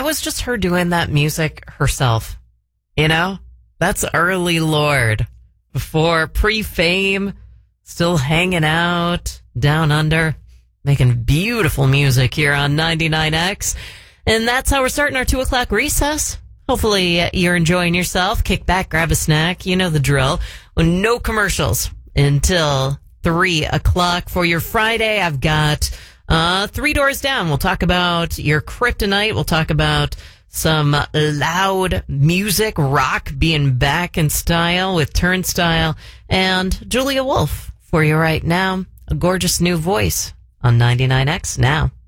that was just her doing that music herself. You know, that's early Lorde. Before pre-fame, still hanging out down under, making beautiful music here on 99X. And that's how we're starting our 2 o'clock recess. Hopefully you're enjoying yourself. Kick back, grab a snack. You know the drill. No commercials until 3 o'clock for your Friday. I've got 3 Doors Down. We'll talk about your kryptonite. We'll talk about some loud music, rock being back in style with Turnstile, and Julia Wolf for you right now. A gorgeous new voice on 99X now.